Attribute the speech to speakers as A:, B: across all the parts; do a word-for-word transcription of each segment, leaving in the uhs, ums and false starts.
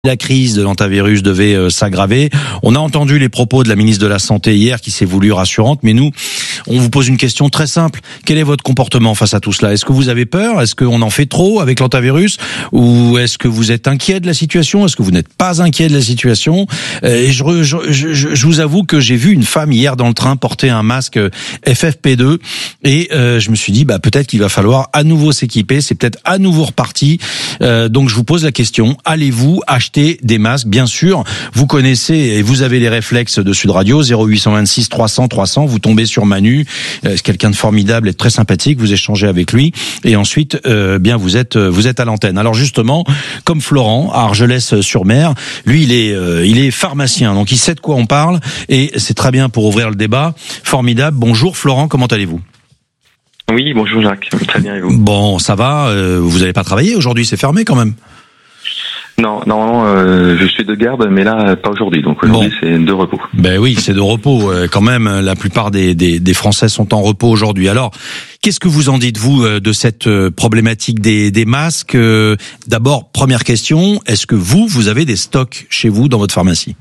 A: La crise de l'hantavirus devait euh, s'aggraver. On a entendu les propos de la ministre de la Santé hier qui s'est voulue rassurante, mais nous, on vous pose une question très simple. Quel est votre comportement face à tout cela? Est-ce que vous avez peur? Est-ce qu'on en fait trop avec l'hantavirus? Ou est-ce que vous êtes inquiet de la situation? Est-ce que vous n'êtes pas inquiet de la situation? euh, Et je, je, je, je vous avoue que j'ai vu une femme hier dans le train porter un masque F F P deux et euh, je me suis dit bah peut-être qu'il va falloir à nouveau s'équiper. C'est peut-être à nouveau reparti. Euh, donc je vous pose la question. Allez-vous acheter des masques? Bien sûr, vous connaissez et vous avez les réflexes de Sud Radio, zéro huit cent vingt-six trois cents trois cents, vous tombez sur Manu, euh, c'est quelqu'un de formidable et de très sympathique, vous échangez avec lui et ensuite euh, bien vous êtes vous êtes à l'antenne. Alors justement, comme Florent à Argelès-sur-Mer, lui il est euh, il est pharmacien, donc il sait de quoi on parle et c'est très bien pour ouvrir le débat. Formidable. Bonjour Florent, comment allez-vous?
B: Oui, bonjour Jacques, très bien et vous?
A: Bon, ça va, euh, vous n'avez pas travaillé aujourd'hui, c'est fermé quand même?
B: Non, normalement, euh, je suis de garde, mais là, pas aujourd'hui. Donc aujourd'hui, bon. C'est de repos.
A: Ben oui, c'est de repos. Euh, quand même, la plupart des, des, des Français sont en repos aujourd'hui. Alors, qu'est-ce que vous en dites, vous, de cette problématique des, des masques? D'abord, première question, est-ce que vous, vous avez des stocks chez vous, dans votre pharmacie?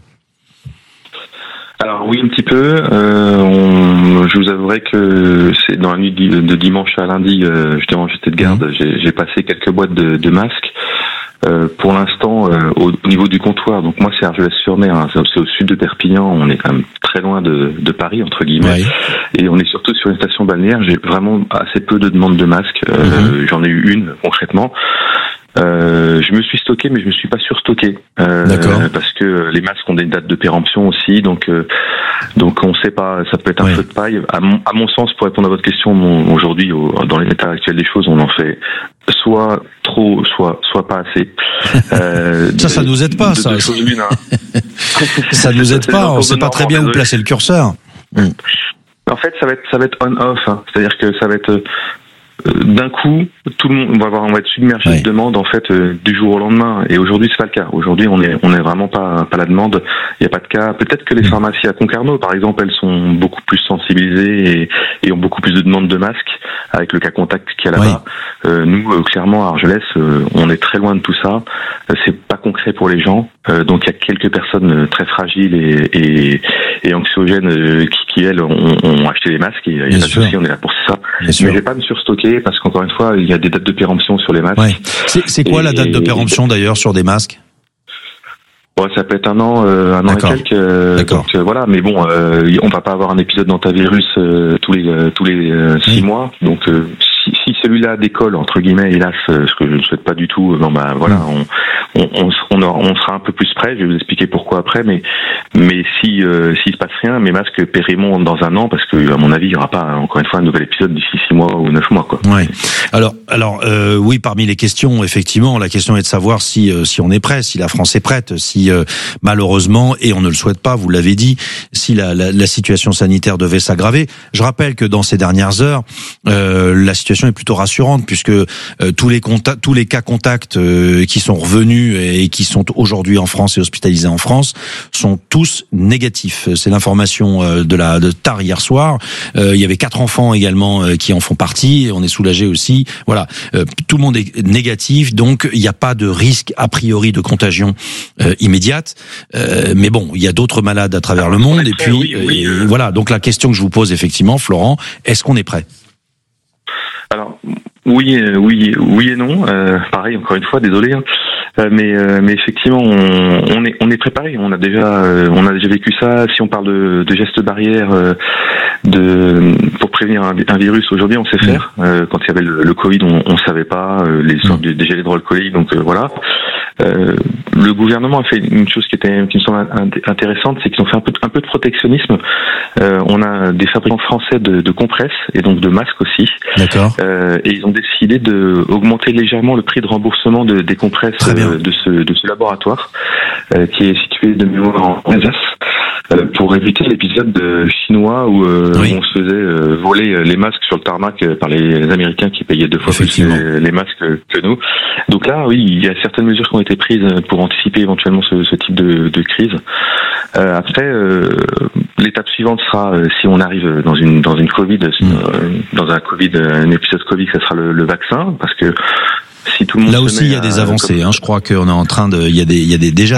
B: Alors oui, un petit peu. Euh, on, je vous avouerai que c'est dans la nuit de dimanche à lundi, euh, justement, j'étais de garde. Mmh. J'ai, j'ai passé quelques boîtes de, de masques. Euh, pour l'instant, euh, au, au niveau du comptoir, donc moi c'est Argelès-sur-Mer, hein, c'est, c'est au sud de Perpignan, on est quand même très loin de, de Paris entre guillemets, oui. Et on est surtout sur une station balnéaire. J'ai vraiment assez peu de demandes de masques, euh, mm-hmm. J'en ai eu une concrètement. Euh, je me suis stocké, mais je me suis pas surstocké euh, parce que les masques ont des dates de péremption aussi, donc euh, donc on sait pas, ça peut être un oui. feu de paille. À mon, à mon sens, pour répondre à votre question, mon, aujourd'hui, au, dans l'état actuel des choses, on en fait soit trop, soit soit pas assez.
A: Euh, ça, ça nous aide pas, ça. L'une, hein. Ça nous aide pas. On sait pas très bien où placer le curseur.
B: Mm. En fait, ça va être ça va être on-off, hein. C'est-à-dire que ça va être d'un coup, tout le monde on va avoir, on va être submergé ouais. de demandes en fait euh, du jour au lendemain. Et aujourd'hui, c'est pas le cas. Aujourd'hui, on est, on est vraiment pas, pas la demande. Il y a pas de cas. Peut-être que les pharmacies à Concarneau, par exemple, elles sont beaucoup plus sensibilisées et, et ont beaucoup plus de demandes de masques avec le cas contact qu'il y a là-bas. Oui. Euh, nous, euh, clairement, à Argelès, euh, on est très loin de tout ça. Euh, c'est pas concret pour les gens. Euh, donc, il y a quelques personnes euh, très fragiles et, et, et anxiogènes euh, qui, qui elles, ont, ont acheté des masques. Et il y a pas de souci, on est là pour ça. Bien Mais sûr. Je vais pas me surstocker. Parce qu'encore une fois, il y a des dates de péremption sur les masques. Ouais.
A: C'est, c'est quoi et, la date de péremption d'ailleurs sur des masques?
B: Bon, ça peut être un an, euh, un D'accord. an et quelques. Euh,
A: D'accord.
B: Donc euh, voilà, mais bon, euh, on va pas avoir un épisode d'hantavirus euh, tous les euh, tous les euh, six oui. mois. Donc euh, si, si celui-là décolle entre guillemets, hélas, euh, ce que je ne souhaite pas du tout, non bah voilà, mm. on, on, on, on, on sera un peu plus près. Je vais vous expliquer pourquoi après, mais mais si euh, s'il se passe rien, mes masques périront dans un an parce que à mon avis, il y aura pas encore une fois un nouvel épisode d'ici six mois ou neuf mois quoi.
A: Ouais. Alors alors euh, oui, parmi les questions, effectivement, la question est de savoir si euh, si on est prêt, si la France est prête, si euh, malheureusement, et on ne le souhaite pas, vous l'avez dit, si la, la, la situation sanitaire devait s'aggraver. Je rappelle que dans ces dernières heures, euh, la situation est plutôt rassurante puisque euh, tous les contacts, tous les cas contacts euh, qui sont revenus et qui sont aujourd'hui en France et hospitalisés en France sont tous négatifs. C'est l'information euh, de la de tard hier soir. Euh, il y avait quatre enfants également euh, qui en font partie. Et on est soulagé aussi. Voilà, euh, tout le monde est négatif, donc il n'y a pas de risque a priori de contagion euh, immédiate. Euh, mais bon, il y a d'autres malades à travers le monde. Et puis
B: oui, oui,
A: et,
B: euh...
A: voilà. Donc la question que je vous pose effectivement, Florent, est-ce qu'on est prêt?
B: Alors oui, euh, oui, oui et non. Euh, pareil, encore une fois, désolé. Hein. Euh, mais euh, mais effectivement, on, on est on est préparé. On a déjà euh, on a déjà vécu ça. Si on parle de, de gestes barrières, euh, de pour prévenir un, un virus, aujourd'hui, on sait faire. Euh, quand il y avait le, le Covid, on, on savait pas euh, les sortes de, des gels hydroalcooliques. Donc euh, voilà. Euh, le gouvernement a fait une chose qui était qui me semble intéressante, c'est qu'ils ont fait un peu un peu de protectionnisme. Euh, on a des fabricants français de, de compresses et donc de masques aussi.
A: D'accord.
B: Euh, et ils ont décidé de augmenter légèrement le prix de remboursement de, des compresses euh, de ce de ce laboratoire euh, qui est situé de mémoire en Alsace. Euh, pour éviter l'épisode de chinois où, euh, oui. où on se faisait euh, voler les masques sur le tarmac par les Américains qui payaient deux fois plus les, les masques que nous. Donc là, oui, il y a certaines mesures qui ont été prises pour anticiper éventuellement ce, ce type de, de crise. Euh, après, euh, l'étape suivante sera, euh, si on arrive dans une dans une Covid, mmh. euh, dans un Covid, un épisode Covid, ça sera le, le vaccin, parce que si tout le monde
A: là
B: se
A: aussi
B: met
A: il y a des
B: à,
A: avancées.
B: comme...
A: Hein, je crois qu'on est en train de, il y a des, il y a des déjà